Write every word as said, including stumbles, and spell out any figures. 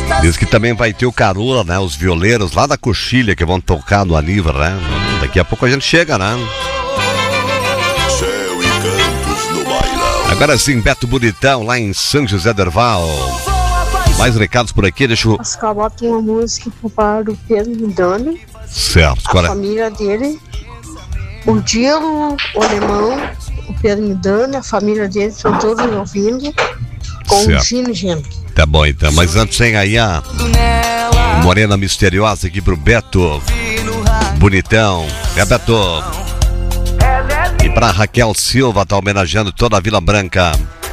Diz que também vai ter o Carola, né? Os violeiros lá da Coxilha que vão tocar no Aniva, né? Daqui a pouco a gente chega, né? Céu e cantos no bailão. Agora sim, Beto Bonitão, lá em São José do Herval. Mais recados por aqui, deixa eu... Oscar bota uma música para o Pedro Midani, Certo, a qual é? família dele, o Dilo, o Alemão, o Pedro Midani, a família dele, estão todos ouvindo, com Certo. o Gino Gino. Tá bom então, mas antes tem aí a Morena Misteriosa aqui pro Beto Bonitão. É, Beto. E pra Raquel Silva, tá homenageando toda a Vila Branca.